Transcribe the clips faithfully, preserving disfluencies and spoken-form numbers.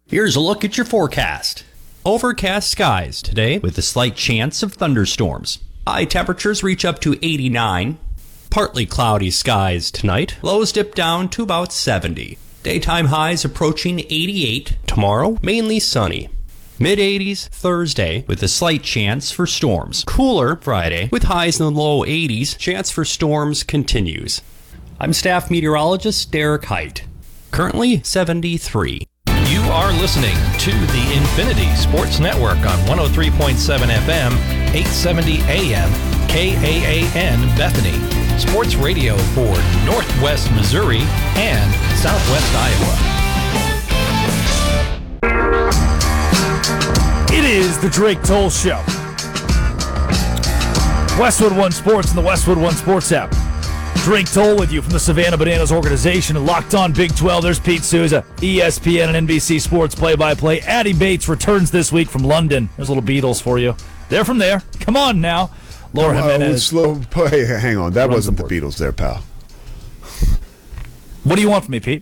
Here's a look at your forecast. Overcast skies today with a slight chance of thunderstorms. High temperatures reach up to eighty-nine. Partly cloudy skies tonight. Lows dip down to about seventy. Daytime highs approaching eighty-eight. Tomorrow, mainly sunny. mid eighties Thursday with a slight chance for storms. Cooler Friday with highs in the low eighties. Chance for storms continues. I'm staff meteorologist Derek Height. Currently seventy-three. You are listening to the Infinity Sports Network on one oh three point seven F M, eight seventy A M, K A A N Bethany. Sports radio for Northwest Missouri and Southwest Iowa. It is the Drake Toll Show. Westwood One Sports and the Westwood One Sports app. Drake Toll with you from the Savannah Bananas organization. Locked on Big twelve. There's Pete Souza, E S P N and N B C Sports play-by-play. Addie Bates returns this week from London. There's a little Beatles for you. They're from there. Come on now. Laura uh, Jimenez. Slow, hey, hang on. That wasn't the Beatles there, pal. What do you want from me, Pete?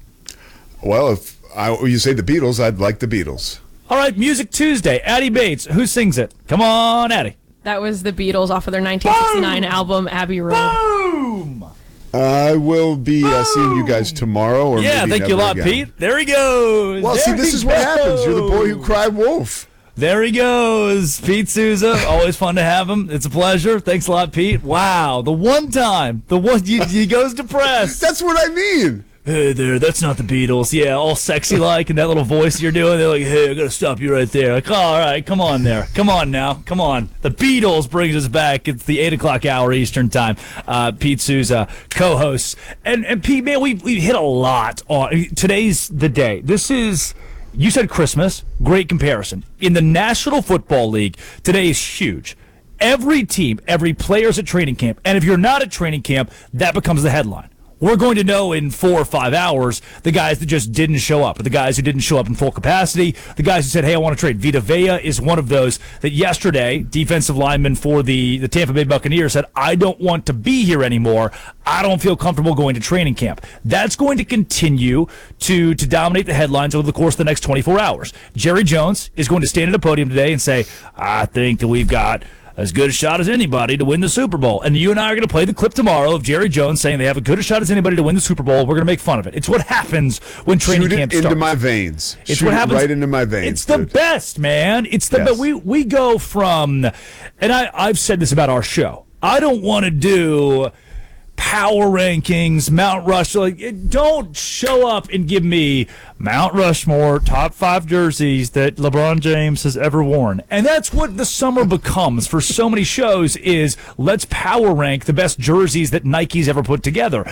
Well, if I, you say the Beatles, I'd like the Beatles. All right, Music Tuesday. Addie Bates. Who sings it? Come on, Addie. That was the Beatles off of their nineteen sixty-nine Boom! album, Abbey Road. Boom! I will be uh, seeing you guys tomorrow. Or yeah, maybe thank you a lot, again. Pete. There he goes. Well, there see, this is goes. what happens. You're the boy who cried wolf. There he goes. Pete Souza. Always fun to have him. It's a pleasure. Thanks a lot, Pete. Wow. The one time. The one he, he goes depressed. That's what I mean. Hey there, that's not the Beatles. Yeah, all sexy like, and that little voice you're doing. They're like, hey, I gotta stop you right there. Like, oh, all right, come on there. Come on now. Come on. The Beatles brings us back. It's the eight o'clock hour Eastern time. Uh, Pete Souza, co-hosts. And, and Pete, man, we we hit a lot on. Today's the day. This is, you said Christmas. Great comparison. In the National Football League, today is huge. Every team, every player's at training camp. And if you're not at training camp, that becomes the headline. We're going to know in four or five hours the guys that just didn't show up, or the guys who didn't show up in full capacity, the guys who said, hey, I want to trade. Vita Vea is one of those that yesterday, defensive lineman for the, the Tampa Bay Buccaneers said, I don't want to be here anymore. I don't feel comfortable going to training camp. That's going to continue to, to dominate the headlines over the course of the next twenty-four hours. Jerry Jones is going to stand at a podium today and say, I think that we've got as good a shot as anybody to win the Super Bowl. And you and I are going to play the clip tomorrow of Jerry Jones saying they have as good a shot as anybody to win the Super Bowl. We're going to make fun of it. It's what happens when training Shoot camp it starts. into my veins. It's Shoot what it happens right into my veins. It's the dude. best, man. It's the Yes. but we we go from, and I I've said this about our show. I don't want to do power rankings, Mount Rushmore. Like, don't show up and give me Mount Rushmore top five jerseys that LeBron James has ever worn. And that's what the summer becomes for so many shows is let's power rank the best jerseys that Nike's ever put together.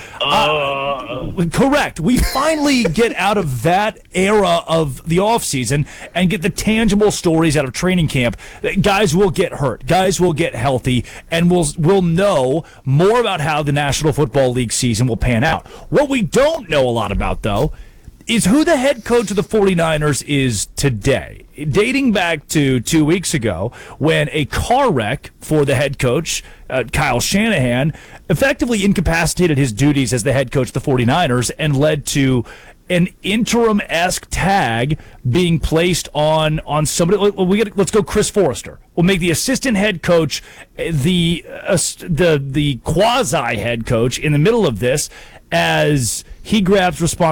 Uh, correct. We finally get out of that era of the offseason and get the tangible stories out of training camp. Guys will get hurt. Guys will get healthy, and we'll, we'll know more about how the National Football League season will pan out. What we don't know a lot about, though, is who the head coach of the 49ers is today. Dating back to two weeks ago when a car wreck for the head coach, uh, Kyle Shanahan, effectively incapacitated his duties as the head coach of the 49ers and led to an interim-esque tag being placed on on somebody. We get, let's go Chris Forrester. We'll make the assistant head coach the uh, the the quasi head coach in the middle of this as he grabs responsibility